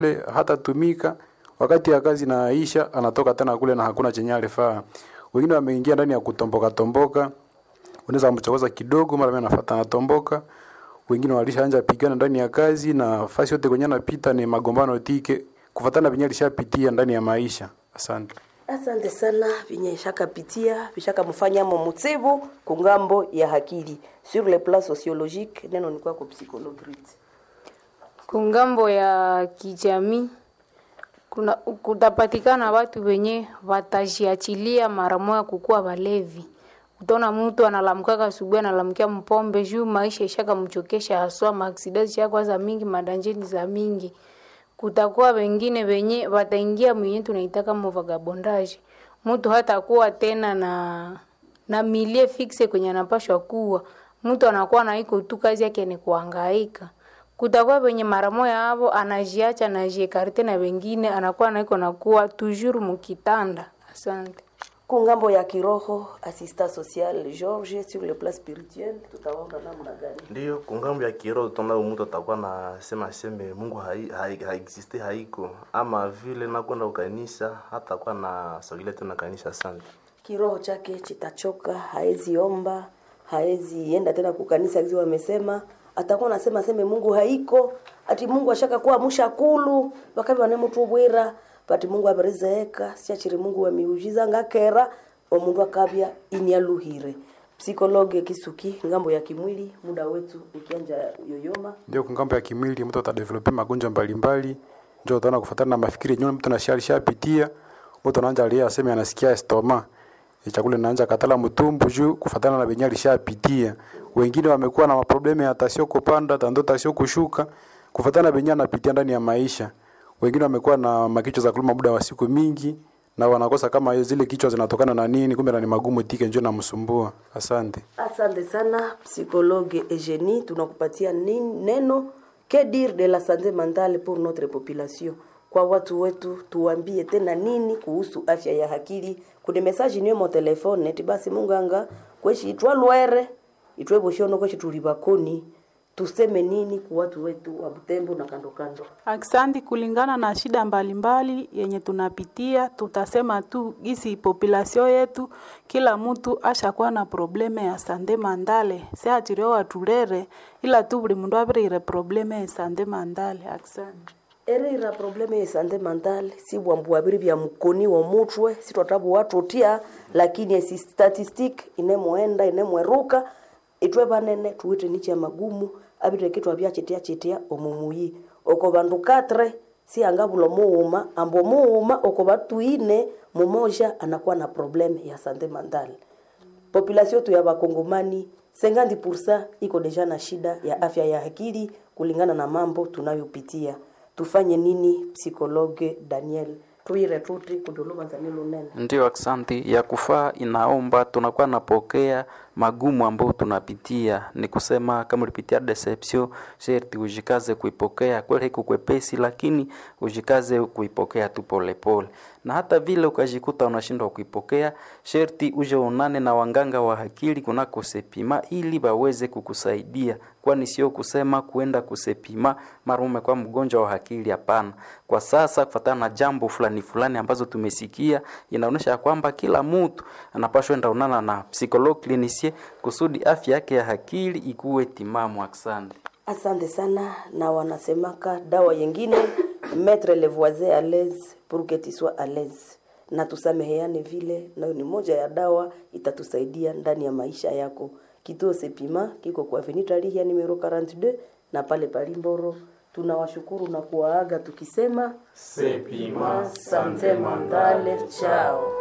hata tumika wakati ya kazi naisha anatoka tena kule na hakuna chenye alifaa. Wengine wameingia ndani ya kutomboka tomboka. Unaweza kumchokoza kidogo mara mimi anafuata anatomboka. Wengine walishaanza pigana ndani ya kazi na fasi yote kwenye anapita ni magombano tike kufuatana vinyali alishapitia ndani ya maisha. Asante. Asante sana vinye shakapitia, vishaka mfanya mutsebu kungambo ya akili. Sur le plan sociologique, neno ni kwa psychologue. Kungambo ya kijamii kutapatikana watu wenye watajiachilia mara moja kukua walevi. Utaona mtu analamkaka asubuhi analamkia mpombe juu maisha ishaka mchokesha haswa maacidents ya kwanza mingi madanjeni za mingi. Kutakuwa wengine wenye wataingia mwenye tunaitaka vagabondage. Mtu hata kuwa tena na milie fixe kwenye anapashwa kuwa. Mtu anakuwa na iko tu kazi yake ni kuhangaika. Kutakuwa wenye mara moja hapo anajiacha na jiekarite na wengine anakuwa na iko na kuwa toujours mkitanda. Asante. Kungambo ya kiroho, assistant social George, sur le plan spirituel, tutaona namna gani? Ndio, kungambo ya kiroho tutaona mtu atakuwa na sema Mungu haexiste haiko ama vile na kwenda ukanisa hata kwa na sogile tena kanisa. Asante. Kiroho chake chitachoka, haezi omba, haezi enda tena kukanisa hizo wamesema, atakuwa anasema Mungu haiko, ati Mungu ashaka kuwa mushakulu, bakabi wane mtu bwira. Pati Mungu aberezeeka, siachiri Mungu wa miujiza ngakera, omundu akabya inyaluhire. Psikologe Kisuki, ngambo ya kimwili, muda wetu ukianja yoyoma. Ndio ngambo ya kimwili mtu atadevelope magonjwa mbalimbali, ndio utaona kufuatana na mafikiri yenyewe mtu anashapitia, mtu anaanza alia aseme anasikia stoma. Chakula inaanza katala mtumbu juu kufuatana na benye alishapitia. Wengine wamekuwa na maprobleme ya tasio kupanda, tando tasio kushuka, kufuatana na benye anapitia ndani ya maisha. Wengine wamekuwa na makichwa za kuluma muda wa siku mingi na wanakosa kama zile kichwa zinatokana na nini, kumbe ni magumu tike njoo namsumbua. Asante. Asante sana psychologue Eugenie, tunakupatia neno que dire de la santé mentale pour notre population. Kwa watu wetu tuambie tena nini kuhusu afya ya akili. Kuna message niyo mo telefone eti basi munganga kweshi itwa lwere itwe boshono kweshi tulibakoni. Tuseme nini kwa watu wetu wa Butembo na kando kando. Aksanti, kulingana na shida mbalimbali yenye tunapitia, tutasema tu gisi population yetu kila mtu ashakuwa na probleme ya sande mandale. Seachiriwa watulere ila tu buli mundu abirire probleme ya sande mandale. Aksanti. Erira probleme ya sande mandale si bwambu abiri bya mukoni wa mutwe si twatabu watu tia, lakini si statistic inemoenda inemweruka itwe banene tuwite nicha magumu abire kitu abya chetea omumuyi oko bandu 4 si angabulo muuma ambo muuma oko batu ine mumoja anakuwa na problem ya sante mentale. Population tu ya bakongomani 50% iko deja na shida ya afya ya akili kulingana na mambo tunayopitia. Tufanye nini psikologe Daniel? Tuire tuti kuduluma za nilo nene. Ndio, aksanti ya kufaa inaomba tunakuwa napokea magumu ambayo tunapitia. Ni kusema kama ulipitia deception, sherti ujikaze kuipokea. Kweli hiko kwepesi lakini ujikaze kuipokea tu pole pole. Na hata vile ukajikuta unashindwa kuipokea, sherti uje onane na wanganga wa akili kunako sepima ili baweze kukusaidia. Kwani sio kusema kuenda kusepima mara umekuwa mgonjwa wa akili, hapana. Kwa sasa kufuatana na jambo fulani ambazo tumesikia, inaonyesha kwamba kila mtu anapaswa enda onana na psychologue clinicien kusudi afya yake ya akili ikuwe timamu. Asante. Asante sana, na wanasemaka dawa nyingine mettre les voisins à l'aise pour que tu sois à l'aise. Na tusameheane vile, nayo ni moja ya dawa itatusaidia ndani ya maisha yako. Kituo Sepima kiko kwa Avenue ya numero 42 na pale Palimboro. Tunawashukuru na kuwaaga tukisema Sepima Santé Mentale, chao.